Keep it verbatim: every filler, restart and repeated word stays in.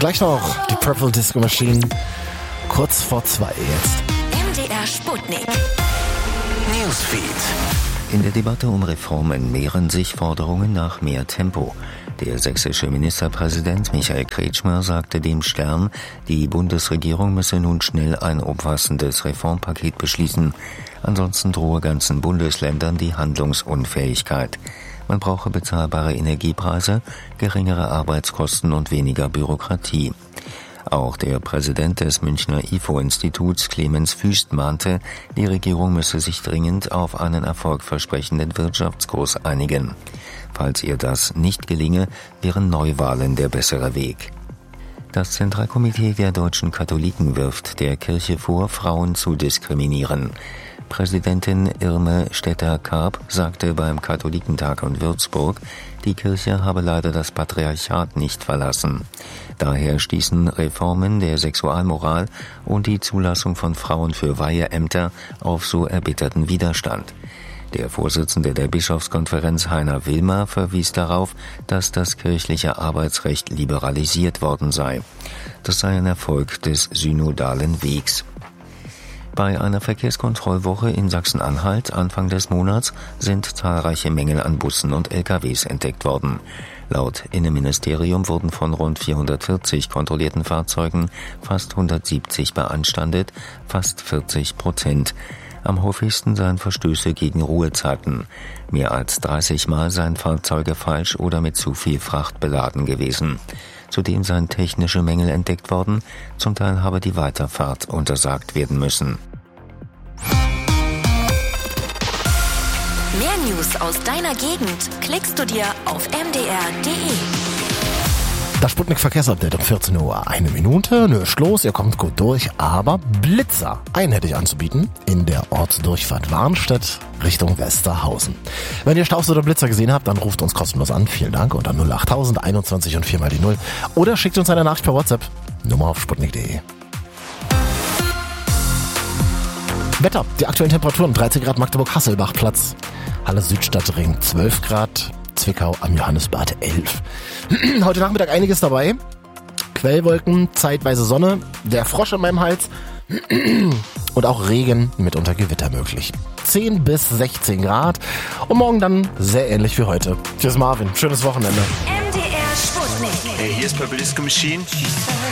Gleich noch die Purple Disco Machine. Kurz vor zwei jetzt. M D R Sputnik. Newsfeed. In der Debatte um Reformen mehren sich Forderungen nach mehr Tempo. Der sächsische Ministerpräsident Michael Kretschmer sagte dem Stern, die Bundesregierung müsse nun schnell ein umfassendes Reformpaket beschließen. Ansonsten drohe ganzen Bundesländern die Handlungsunfähigkeit. Man brauche bezahlbare Energiepreise, geringere Arbeitskosten und weniger Bürokratie. Auch der Präsident des Münchner I F O-Instituts, Clemens Füst, mahnte, die Regierung müsse sich dringend auf einen erfolgversprechenden Wirtschaftskurs einigen. Falls ihr das nicht gelinge, wären Neuwahlen der bessere Weg. Das Zentralkomitee der deutschen Katholiken wirft der Kirche vor, Frauen zu diskriminieren. Präsidentin Irme Stetter-Karp sagte beim Katholikentag in Würzburg, die Kirche habe leider das Patriarchat nicht verlassen. Daher stießen Reformen der Sexualmoral und die Zulassung von Frauen für Weiheämter auf so erbitterten Widerstand. Der Vorsitzende der Bischofskonferenz Heiner Wilmer verwies darauf, dass das kirchliche Arbeitsrecht liberalisiert worden sei. Das sei ein Erfolg des synodalen Wegs. Bei einer Verkehrskontrollwoche in Sachsen-Anhalt Anfang des Monats sind zahlreiche Mängel an Bussen und L K Ws entdeckt worden. Laut Innenministerium wurden von rund vierhundertvierzig kontrollierten Fahrzeugen fast hundertsiebzig beanstandet, fast vierzig Prozent. Am häufigsten seien Verstöße gegen Ruhezeiten. Mehr als dreißig Mal seien Fahrzeuge falsch oder mit zu viel Fracht beladen gewesen. Zudem seien technische Mängel entdeckt worden, zum Teil habe die Weiterfahrt untersagt werden müssen. Mehr News aus deiner Gegend klickst du dir auf m d r punkt d e. Das Sputnik-Verkehrsupdate um vierzehn Uhr. Eine Minute, nö, los, ihr kommt gut durch, aber Blitzer. Einen hätte ich anzubieten in der Ortsdurchfahrt Warnstedt Richtung Westerhausen. Wenn ihr Staus oder Blitzer gesehen habt, dann ruft uns kostenlos an. Vielen Dank unter null acht tausend einundzwanzig und vier mal die null. Oder schickt uns eine Nachricht per WhatsApp. Nummer auf sputnik punkt d e. Wetter, die aktuellen Temperaturen, dreizehn Grad Magdeburg-Hasselbach-Platz. Halle Südstadtring zwölf Grad. Zwickau am Johannesbad elf. Heute Nachmittag einiges dabei. Quellwolken, zeitweise Sonne, der Frosch in meinem Hals und auch Regen, mitunter Gewitter möglich. zehn bis sechzehn Grad und morgen dann sehr ähnlich wie heute. Tschüss Marvin, schönes Wochenende. M D R Sputnik. Hey, hier ist Purple Disco Machine.